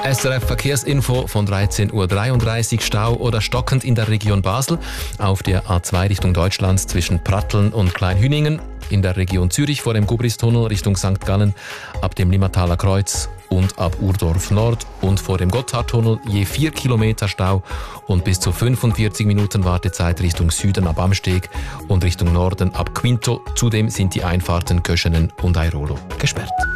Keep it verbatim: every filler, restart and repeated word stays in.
S R F Verkehrsinfo von dreizehn Uhr dreiunddreißig. Stau oder stockend in der Region Basel auf der A zwei Richtung Deutschland zwischen Pratteln und Kleinhüningen, in der Region Zürich vor dem Gubristunnel Richtung Sankt Gallen ab dem Limmataler Kreuz und ab Urdorf Nord und vor dem Gotthardtunnel je vier Kilometer Stau und bis zu fünfundvierzig Minuten Wartezeit Richtung Süden ab Amsteg und Richtung Norden ab Quinto. Zudem sind die Einfahrten Köschenen und Airolo gesperrt.